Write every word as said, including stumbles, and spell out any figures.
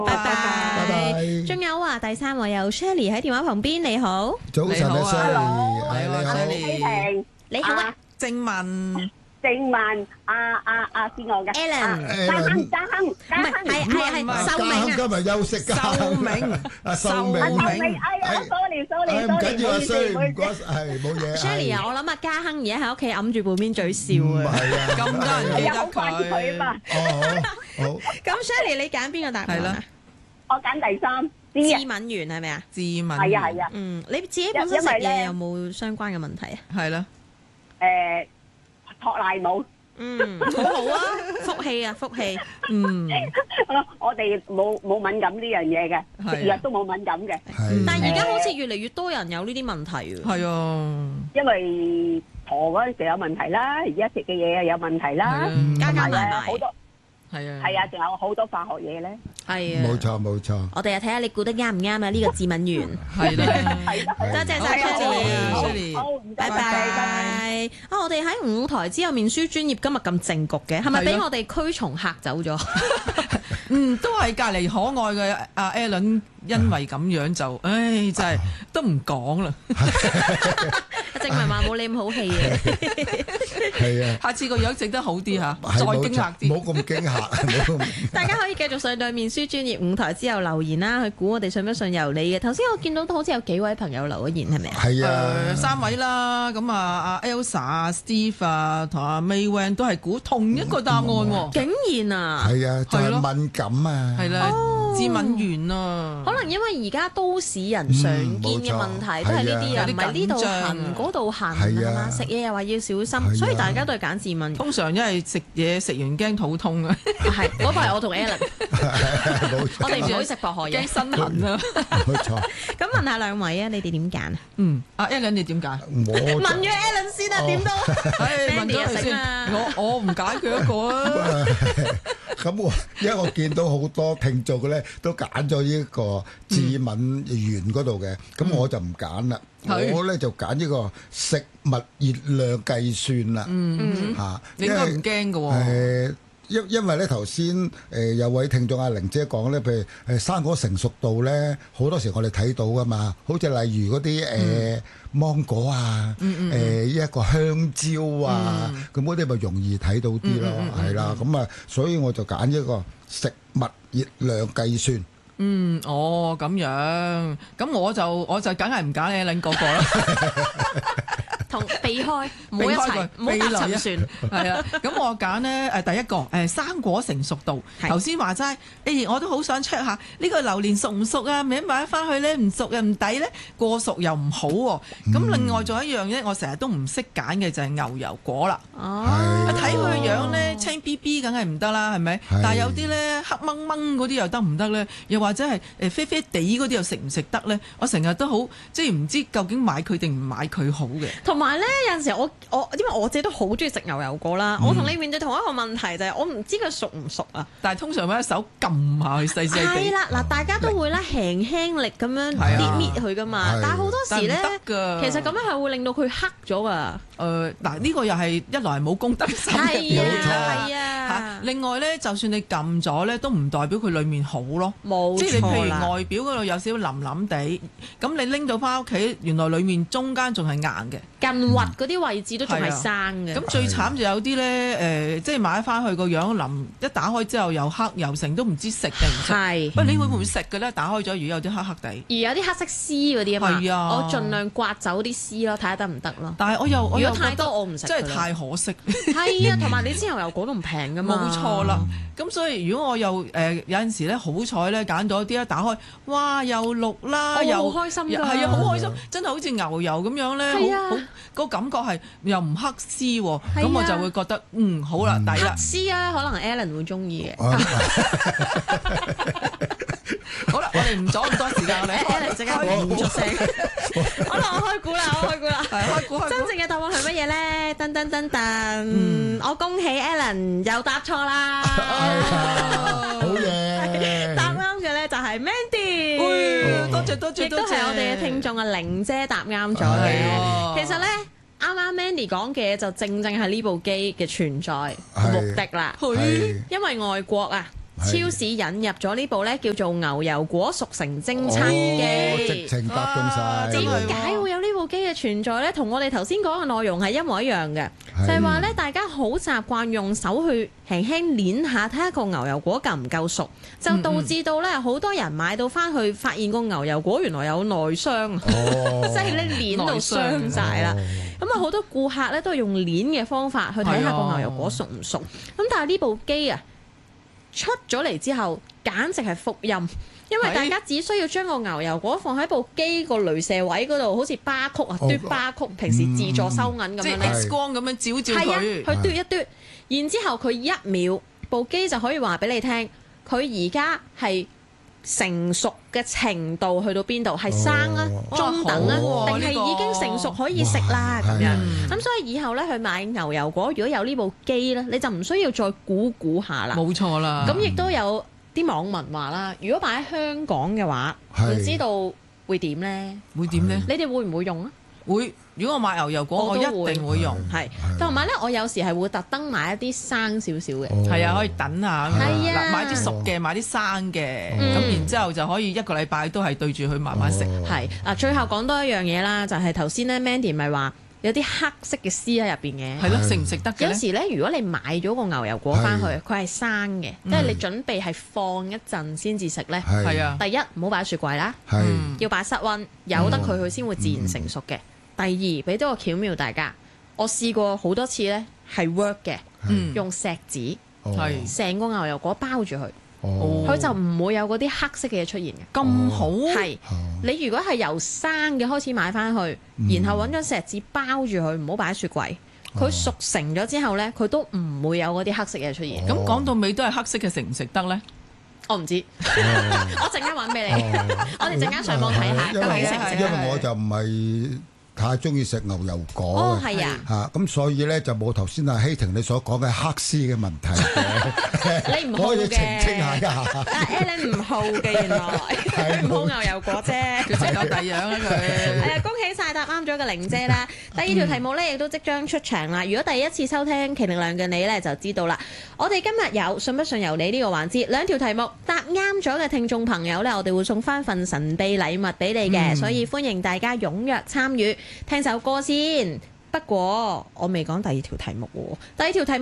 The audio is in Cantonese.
拜拜。 拜拜。 仲有啊，第三位有 Shirley 喺電話旁邊，你好， 早晨啊 Hello， ，Shirley，係你好。 希婷， 你好啊， 正文， 正文啊啊啊邊個嘅 Alan， 嘉亨嘉亨唔嘉亨， 係係係係秀明啊， 今日休息㗎。 秀明， 阿秀明， 阿秀明，哎呀，sorry 誒 sorry 唔 sorry， 緊要啊唔好意思 ，Shirley， 唔好意思唔該，係冇嘢。 Shirley 啊，我諗阿嘉亨而家喺屋企揞住半邊嘴笑唔啊。 係啊， 咁多人記哎呀，好掛住佢得佢， 啊嘛， 哦，好，好。 咁 Shirley 你揀邊個答案係啦啊？ 我揀第三志 D 啊， 敏源係咪啊？ 自問係啊係啊， 嗯，你自己本身食因為咧嘢有冇相關嘅問題啊？ 係啦， 誒托賴冇， 嗯，好好啊，福氣啊，福氣。 嗯， 我哋冇冇敏感呢樣嘢嘅， 係啊食藥都冇敏感嘅， 係。 但係而家好似越嚟越多人有呢啲問題喎。 係啊， 因為陀嗰陣時有問題啦，而家食嘅嘢又有問題係啦， 啊， 加加同埋埋埋誒好多係啊， 係啊，仲有好多化學嘢咧， 係啊， 冇錯冇錯。 我哋啊睇下你估得啱唔啱啊？呢個志敏源， 係啦， 係啦， 多謝晒好 Shirley。 好 Shirley 好唔該拜晒，拜拜。 拜！啊，我哋喺五台之後面書專業今日咁正局嘅，係咪俾係咯我哋驅蟲嚇走咗？ 嗯，都係隔離可愛嘅阿 Alan，因為咁樣就，唉，真係都唔講啦。 證明話冇你咁好氣嘅。 係啊， 下次個樣整得好啲嚇， 係冇再驚嚇錯， 啲。 冇咁驚嚇，冇咁。 大家可以繼續上對面書專業五台之後留言啦，去估我哋信不信由你嘅。頭先我見到都好似有幾位朋友留咗言，係咪啊？ 係啊誒，三位啦，咁啊，阿 Elsa 啊、Steve 啊同阿 May Wan 都係估同一個答案喎， 竟然啊！ 係啊，就係咯係敏感啊。 係啦，志敏完啊， 可能因為而家都市人常見嘅問題都係呢啲啊， 嗯唔係呢度冇錯痕嗰度痕係啊啊嘛，食嘢又話要小係心， 啊所以大家都係揀自問。 通常因為食嘢食完驚肚痛啊， 係嗰個係我同 Alan， 冇錯我哋唔可以食薄荷嘢驚。身痕啊。 冇錯。 咁問下兩位啊，你哋點揀啊？ 嗯，阿 Alan 你點解？ 我問咗 Alan 先啊，點都唉，問 Mandy 啊咗佢先， 醒啊我我唔解佢一個啊。 咁我因為我見到好多聽眾嘅咧都揀咗呢個致敏源嗰度嘅，咁我就唔揀啦。 係我咧就揀呢個食物熱量計算啦。 嗯， 嚇， 你應該唔驚嘅喎。 誒，因因為咧頭先誒有位聽眾阿玲姐講咧，譬如誒生果成熟度咧，好多時我哋睇到噶嘛，好似例如嗰啲誒芒果啊，誒一個香蕉啊，咁嗰啲咪容易睇到啲咯，係啦，咁啊，所以我就揀一個食物熱量計算。 嗯，哦，咁樣，咁我就我就梗係唔揀 Alan 嗰個啦。 同避開，唔好一齊，唔好搭沉船。 係啊，咁我揀咧誒第一個誒生果成熟度。 係頭先話齋，誒我都好想 check 下呢個榴蓮熟唔熟啊？咪買翻去咧唔熟又唔抵咧，過熟又唔好喎。咁另外仲有一樣咧，我成日都唔識揀嘅就係牛油果啦。 哦， 係睇佢個樣咧，青 B B 梗係唔得啦，係咪？ 係但係有啲咧黑掹掹嗰啲又得唔得咧？又或者係誒啡啡地嗰啲又食唔食得咧？我成日都好即係唔知究竟買佢定唔買佢好嘅。 同埋咧有陣時我我因為我自己都好中意食牛油果啦，我同你面對同一個問題就係我唔知佢熟唔熟啊。 但係通常咧手撳下佢細細地， 係啦，嗱，大家都會咧輕輕力咁樣係啊搣搣佢噶嘛， 係但係好多時咧， 但係唔得㗎其實咁樣係會令到佢黑咗噶。 誒嗱呢個又係一來係冇公德心嘅係冇錯啊，係嚇啊， 另外咧，就算你撳咗咧，都唔代表佢裡面好咯。 冇即係你譬如錯啦。 外表嗰度有少少腍腍地，咁你拎到翻屋企，原來裡面中間仲係硬嘅。 近核嗰啲位置都仲係係啊生嘅。 咁最慘就有啲咧誒，即係買翻去個樣腍，一打開之後又黑又成，都唔知食定唔食。 係。 喂，你會唔會食嘅咧？打開咗，如果有啲黑黑地。 而有啲黑色絲嗰啲啊嘛， 係啊我盡量刮走啲絲咯，睇下得唔得咯。 但係我又我如果太又覺得多我唔食真係㗎啦太可惜。 係啊，同埋你知牛油果都唔平噶嘛。 冇錯啦，咁所以如果我又誒、呃、有陣時咧好彩咧揀到一啲一打開，哇又綠啦， 我又好開心㗎係啊好開心，真係好似牛油咁樣咧， 係啊好好個感覺係又唔黑絲喎， 係啊咁我就會覺得嗯好啦，抵啦， 絲啊，可能 Alan 會中意嘅。 啊好啦，我哋唔阻咁多時間，我哋 Alan 即刻唔出聲。好啦，我開估啦，我開估啦。 係開估開估， 真正嘅答案係乜嘢咧？噔噔噔噔， 嗯我恭喜 Alan 又答錯啦。 好嘢。 答啱嘅咧就係 Mandy。 哎多謝多謝亦都多謝， 係我哋嘅聽眾啊，玲姐答啱咗係嘅。 喎其實咧，啱啱 Mandy 講嘅就正正係呢部機嘅存在係目的啦。 係因為外國啊， 超市引入咗呢部咧叫做牛油果熟成偵測機， 直情答中晒。 點解會有呢部機嘅存在呢？同我哋頭先講嘅內容係一模一樣嘅，就係話咧，大家好習慣用手去輕輕捏下，睇下個牛油果夠唔夠熟，就導致到咧好多人買到翻去，發現個牛油果原來有內傷，即係咧捏到傷晒啦。咁啊，好多顧客咧都係用捏嘅方法去睇下個牛油果熟唔熟。咁但係呢部機啊出咗嚟之後，簡直係福音。因為大家只需要將個牛油果放喺部機個鐳射位嗰度，好似巴曲啊，嘟巴曲，平時自助收銀咁樣咧， 即係 X 光咁樣照照佢。 係啊，去嘟一嘟，然之後佢一秒，部機就可以話俾你聽，佢而家係成熟嘅程度去到邊度，係生啊、中等啊，定係已經成熟可以食啦咁樣。咁所以以後咧去買牛油果，如果有呢部機咧，你就唔需要再估估下啦。 冇錯啦。 咁亦都有啲網民話啦，如果擺喺香港嘅話，唔知道會點呢？ 會點呢？ 你哋會唔會用啊？ 會。如果我買牛油果，我一定會用。係。 同埋咧，我有時係會特登買一啲生少少嘅。 係啊，可以等下。 係啊。 買啲熟嘅，買啲生嘅，咁然之後就可以一個禮拜都係對住佢慢慢食。 係。嗱，最後講多一樣嘢啦，就係頭先咧 Mandy 咪話有啲黑色嘅絲喺入邊嘅。 係咯，食唔食得嘅？ 有時咧，如果你買咗個牛油果翻去，佢係生嘅，即係你準備係放一陣先至食咧。 係啊。第一唔好擺雪櫃啦， 係要擺室溫，由得佢佢先會自然成熟嘅。第二，俾多個巧妙大家，我試過好多次咧係 work 嘅，用錫紙係成個牛油果包住佢，佢就唔會有嗰啲黑色嘅嘢出現嘅。 咁好係你如果係由生嘅開始買翻去，然後揾張錫紙包住佢，唔好擺喺雪櫃。佢熟成咗之後咧，佢都唔會有嗰啲黑色嘢出現。 咁講到尾都係黑色嘅，食唔食得咧？ 我唔知，我陣間揾俾你。我哋陣間上網睇下究竟食唔食得。 因為我就唔係太中意食牛油果哦，係啊， 嚇咁所以咧就冇頭先阿希婷你所講嘅黑絲嘅問題嘅。 你唔好嘅， 可以澄清下一下。 阿 Alan 唔好嘅，原來佢唔好牛油果啫， 佢食夠第樣啦佢。 係啊，恭喜晒答啱咗嘅玲姐啦！第二條題目咧亦都即將出場啦。如果第一次收聽奇力量嘅你咧就知道啦，我哋今日有信不信由你呢個環節，兩條題目答啱咗嘅聽眾朋友咧，我哋會送翻份神秘禮物俾你嘅，所以歡迎大家踴躍參與。聽首歌先，不過我未講第二條題目喎。第二條題目。